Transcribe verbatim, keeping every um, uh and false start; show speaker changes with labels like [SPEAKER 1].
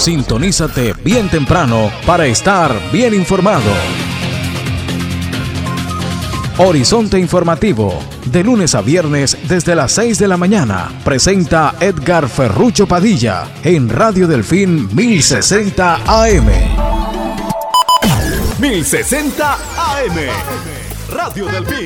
[SPEAKER 1] Sintonízate bien temprano para estar bien informado. Horizonte Informativo, de lunes a viernes desde las seis de la mañana, presenta Edgar Ferrucho Padilla en Radio Delfín mil sesenta A M.
[SPEAKER 2] mil sesenta A M, Radio Delfín.